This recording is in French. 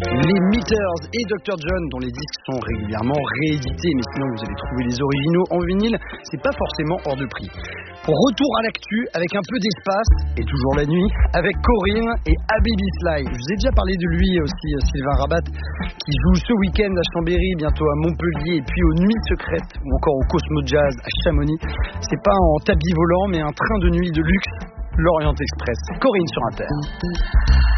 Les Meters et Dr. John, dont les disques sont régulièrement réédités, mais sinon vous allez trouver les originaux en vinyle, c'est pas forcément hors de prix. Retour à l'actu avec un peu d'espace, et toujours la nuit, avec Corinne et Habibi Sly. Je vous ai déjà parlé de lui aussi, Sylvain Rabat, qui joue ce week-end à Chambéry, bientôt à Montpellier, et puis aux Nuits Secrètes, ou encore au Cosmo Jazz à Chamonix. C'est pas en tapis volant, mais un train de nuit de luxe, l'Orient Express. Corinne sur Inter.